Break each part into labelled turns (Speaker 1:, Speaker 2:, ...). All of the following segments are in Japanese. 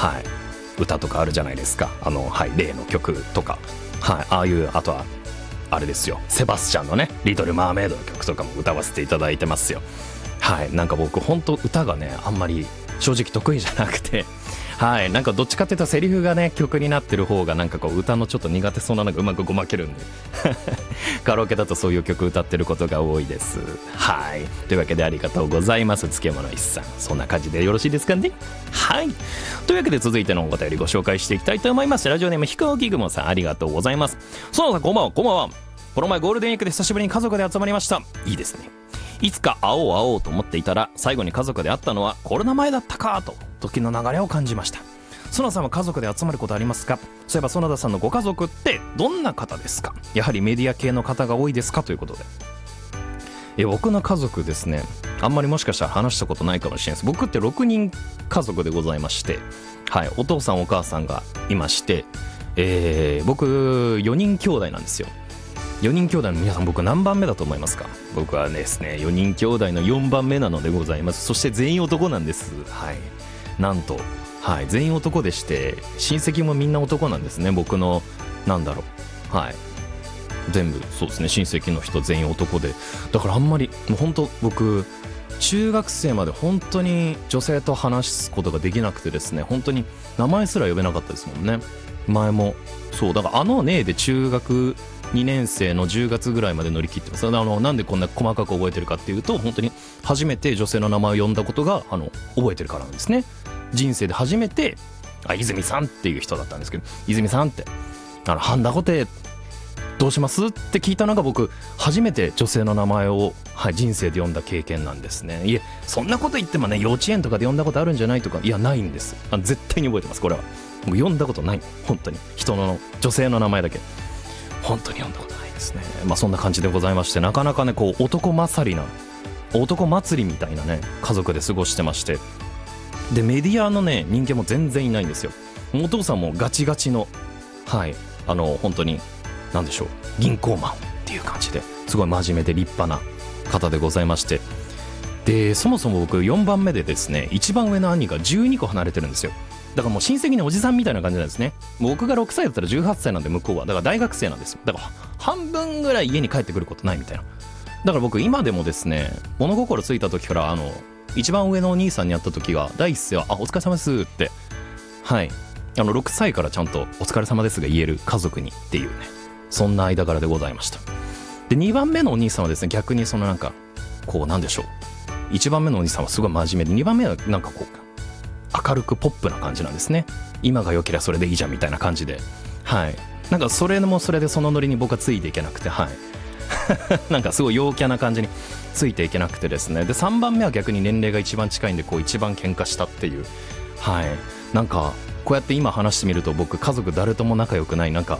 Speaker 1: はい歌とかあるじゃないですか。はい例の曲とか、はいああいう、あとはあれですよ、セバスチャンのねリトルマーメイドの曲とかも歌わせていただいてますよ。はいなんか僕本当歌がねあんまり正直得意じゃなくて、はいなんかどっちかっていうとセリフがね曲になってる方がなんかこう歌のちょっと苦手そうなのがうまくごまけるんでカラオケだとそういう曲歌ってることが多いです。はいというわけでありがとうございます。漬物一さん、そんな感じでよろしいですかね。はいというわけで続いてのお便りご紹介していきたいと思います。ラジオネーム飛行機雲さん、ありがとうございます。園さんこんばんは。こんばんは。この前ゴールデンウィークで久しぶりに家族で集まりました。いいですね。いつか会おうと思っていたら最後に家族で会ったのはコロナ前だったかと時の流れを感じました。園さんは家族で集まることありますか？そういえば園田さんのご家族ってどんな方ですか？やはりメディア系の方が多いですか？ということで、僕の家族ですね、あんまりもしかしたら話したことないかもしれないです。僕って6人家族でございまして、はいお父さんお母さんがいまして、僕4人兄弟なんですよ。4人兄弟の皆さん、僕何番目だと思いますか？僕はですね4人兄弟の4番目なのでございます。そして全員男なんです。はいなんと、はい、全員男でして親戚もみんな男なんですね。僕のなんだろう、はい全部そうですね、親戚の人全員男で、だからあんまりもう本当僕中学生まで本当に女性と話すことができなくてですね、本当に名前すら呼べなかったですもんね。前もそうだからねで中学2年生の10月ぐらいまで乗り切ってます。なんでこんな細かく覚えてるかっていうと、本当に初めて女性の名前を呼んだことが覚えてるからなんですね。人生で初めて泉さんっていう人だったんですけど、泉さんってハンダゴテどうしますって聞いたのが僕初めて女性の名前を、はい、人生で呼んだ経験なんですね。いえそんなこと言ってもね、幼稚園とかで呼んだことあるんじゃないとか、いやないんです。絶対に覚えてます。これは僕呼んだことない、本当に人の女性の名前だけ本当に呼んだことないですね。そんな感じでございまして、なかなかねこう男祭りみたいなね家族で過ごしてまして、でメディアのね人間も全然いないんですよ。お父さんもガチガチの、はい本当に何でしょう、銀行マンっていう感じですごい真面目で立派な方でございまして、でそもそも僕4番目でですね、一番上の兄が12個離れてるんですよ。だからもう親戚におじさんみたいな感じなんですね。僕が6歳だったら18歳なんで、向こうはだから大学生なんですよ。だから半分ぐらい家に帰ってくることないみたいな。だから僕今でもですね、物心ついた時から一番上のお兄さんに会った時が第一声はお疲れ様ですって、はい6歳からちゃんとお疲れ様ですが言える家族にっていうね、そんな間柄でございました。で2番目のお兄さんはですね、逆になんかこうなんでしょう、1番目のお兄さんはすごい真面目で、2番目はなんかこう明るくポップな感じなんですね。今が良ければそれでいいじゃんみたいな感じで、はいなんかそれもそれでそのノリに僕はついていけなくて、はいなんかすごい陽キャな感じについていけなくてですね、で3番目は逆に年齢が一番近いんでこう一番喧嘩したっていう、はいなんかこうやって今話してみると僕家族誰とも仲良くない、なんか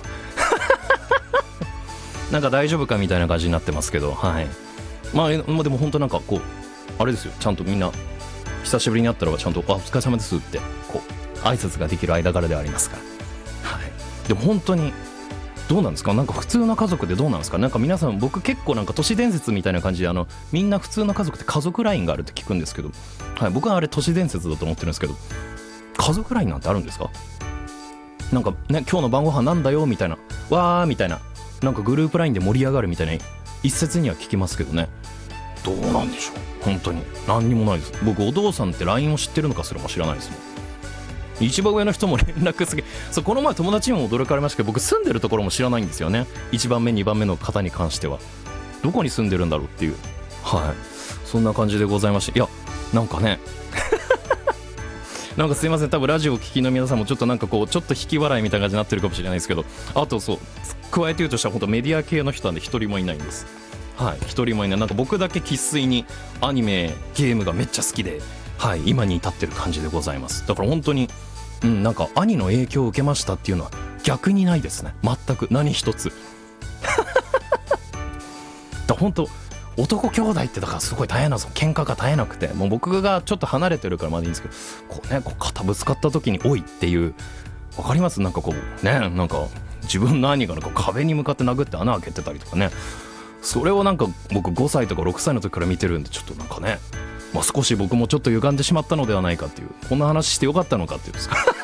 Speaker 1: なんか大丈夫かみたいな感じになってますけど、はいでも本当なんかこうあれですよ、ちゃんとみんな久しぶりに会ったらちゃんとお疲れ様ですってこう挨拶ができる間柄ではありますから、はいでも本当にどうなんですか、なんか普通の家族でどうなんですか。なんか皆さん、僕結構なんか都市伝説みたいな感じでみんな普通の家族って家族ラインがあるって聞くんですけど、はい僕はあれ都市伝説だと思ってるんですけど、家族ラインなんてあるんですか。なんかね、今日の晩ご飯なんだよみたいな、わーみたいな、なんかグループラインで盛り上がるみたいな一説には聞きますけどね、どうなんでしょう。本当に何にもないです。僕お父さんって LINE を知ってるのかすらも知らないですもん。一番上の人も連絡すげそう、この前友達にも驚かれましたけど、僕住んでるところも知らないんですよね。1番目2番目の方に関してはどこに住んでるんだろうっていう、はいそんな感じでございまして、いやなんかねなんかすいません、多分ラジオを聴きの皆さんもちょっとなんかこうちょっと引き笑いみたいな感じになってるかもしれないですけど、あとそう加えて言うとしたら本当メディア系の人なんで一人もいないんです。はい一人もいない。なんか僕だけ生粋にアニメゲームがめっちゃ好きで、はい今に至ってる感じでございます。だから本当になんか兄の影響を受けましたっていうのは逆にないですね、全く何一つだ本当男兄弟ってだからすごい大変なんですよ。喧嘩が絶えなくて、もう僕がちょっと離れてるからまだいいんですけど、こうねこう肩ぶつかった時においっていう、わかります、なんかこうね、なんか自分の兄がなんか壁に向かって殴って穴開けてたりとかね、それをなんか僕5歳とか6歳の時から見てるんで、ちょっとなんかね、少し僕もちょっと歪んでしまったのではないかっていう、こんな話してよかったのかっていう